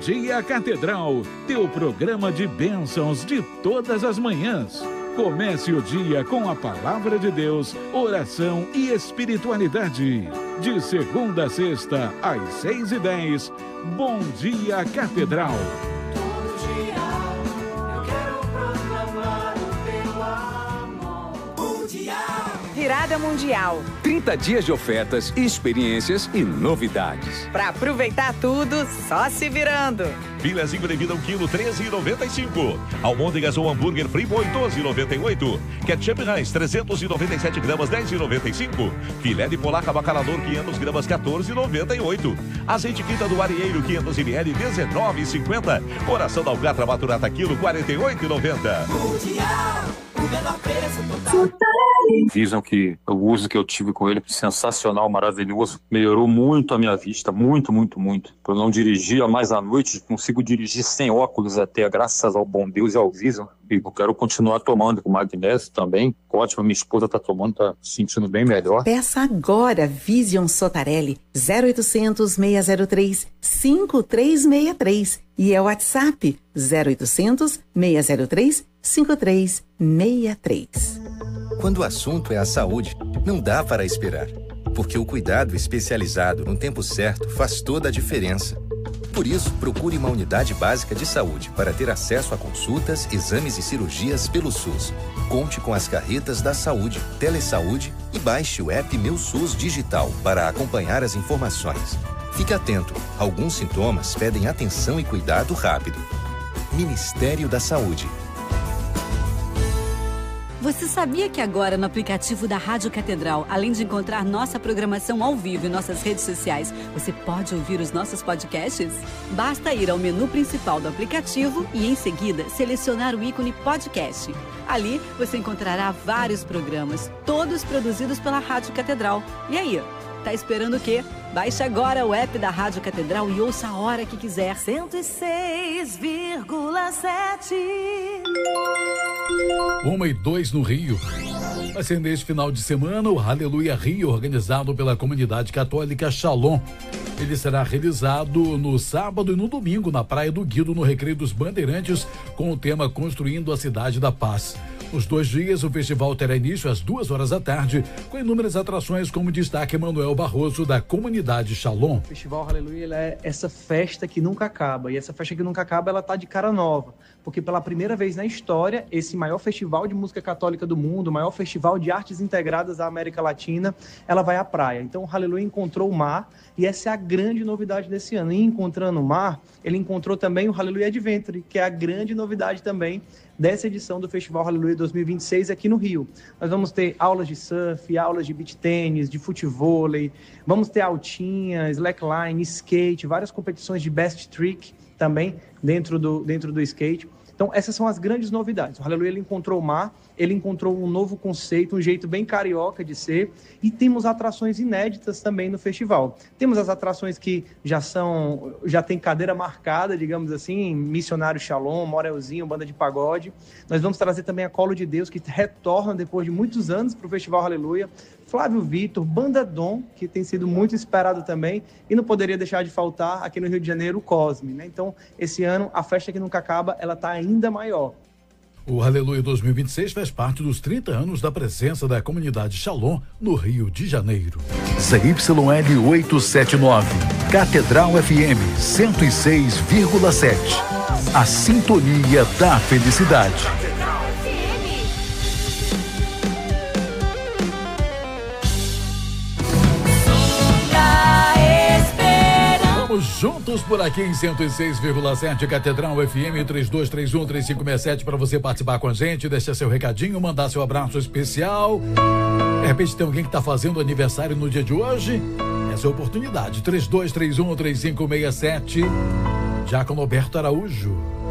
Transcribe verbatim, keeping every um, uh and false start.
Dia Catedral, teu programa de bênçãos de todas as manhãs. Comece o dia com a palavra de Deus, oração e espiritualidade. De segunda a sexta, às seis e dez, Bom Dia Catedral. Todo dia eu quero proclamar o teu amor. Bom dia. Virada Mundial. trinta dias de ofertas, experiências e novidades. Para aproveitar tudo, só se virando. Filezinho de vida um quilo, treze reais e noventa e cinco centavos. Almôndegas ou hambúrguer Friboi, doze reais e noventa e oito centavos. Ketchup Heinz, trezentos e noventa e sete gramas, dez reais e noventa e cinco centavos. Filé de polaca bacalhador, quinhentas gramas, quatorze reais e noventa e oito centavos. Azeite quinta do Arieiro, quinhentos mililitros, dezenove reais e cinquenta centavos. Coração da Alcatra Maturata, quilo, quarenta e oito reais e noventa centavos. Mundial, o menor preço total. Vision que eu uso, que eu tive com ele, sensacional, maravilhoso. Melhorou muito a minha vista, muito, muito, muito. Eu não dirigia mais à noite, consigo dirigir sem óculos até, graças ao bom Deus e ao Vision. E eu quero continuar tomando com magnésio também. Ótimo, minha esposa está tomando, está se sentindo bem melhor. Peça agora Vision Sotarelli, zero oitocentos, seiscentos e três, cinco três seis três. E é o WhatsApp, zero oitocentos, seiscentos e três, cinco três seis três. Quando o assunto é a saúde, não dá para esperar, porque o cuidado especializado no tempo certo faz toda a diferença. Por isso, procure uma unidade básica de saúde para ter acesso a consultas, exames e cirurgias pelo SUS. Conte com as carretas da saúde, Telesaúde e baixe o app Meu SUS Digital para acompanhar as informações. Fique atento, alguns sintomas pedem atenção e cuidado rápido. Ministério da Saúde. Você sabia que agora no aplicativo da Rádio Catedral, além de encontrar nossa programação ao vivo e nossas redes sociais, você pode ouvir os nossos podcasts? Basta ir ao menu principal do aplicativo e, em seguida, selecionar o ícone podcast. Ali, você encontrará vários programas, todos produzidos pela Rádio Catedral. E aí, tá esperando o quê? Baixe agora o app da Rádio Catedral e ouça a hora que quiser. cento e seis vírgula sete. Uma e dois no Rio. Vai ser neste final de semana o Aleluia Rio, organizado pela comunidade católica Shalom. Ele será realizado no sábado e no domingo na Praia do Guido, no Recreio dos Bandeirantes, com o tema Construindo a Cidade da Paz. Nos dois dias, o festival terá início às duas horas da tarde, com inúmeras atrações, como destaca Emanuel Barroso, da comunidade Shalom. O Festival Aleluia ele é essa festa que nunca acaba, e essa festa que nunca acaba, ela tá de cara nova, porque pela primeira vez na história, esse maior festival de música católica do mundo, o maior festival de artes integradas da América Latina, ela vai à praia. Então o Aleluia encontrou o mar, e essa é a grande novidade desse ano. E encontrando o mar, ele encontrou também o Aleluia Adventure, que é a grande novidade também dessa edição do Festival Aleluia dois mil e vinte e seis aqui no Rio. Nós vamos ter aulas de surf, aulas de beach tênis, de futevôlei, vamos ter altinha, slackline, skate, várias competições de best trick também dentro do, dentro do skate. Então, essas são as grandes novidades. O Aleluia ele encontrou o mar, ele encontrou um novo conceito, um jeito bem carioca de ser, e temos atrações inéditas também no festival. Temos as atrações que já são, já tem cadeira marcada, digamos assim, Missionário Shalom, Morelzinho, Banda de Pagode. Nós vamos trazer também a Colo de Deus, que retorna depois de muitos anos para o Festival Aleluia. Flávio Vitor, Banda Dom, que tem sido muito esperado também, e não poderia deixar de faltar aqui no Rio de Janeiro o Cosme, né? Então, esse ano, a festa que nunca acaba, ela está ainda maior. O Aleluia dois mil e vinte e seis faz parte dos trinta anos da presença da comunidade Shalom no Rio de Janeiro. Z Y L oitocentos e setenta e nove, Catedral F M cento e seis vírgula sete. A sintonia da felicidade. Juntos por aqui em cento e seis vírgula sete, Catedral F M, três dois três um, três cinco seis sete, para você participar com a gente, deixar seu recadinho, mandar seu abraço especial. De repente tem alguém que está fazendo aniversário no dia de hoje, essa é a oportunidade. Três dois três um, três cinco seis sete. Diácono Alberto Araújo.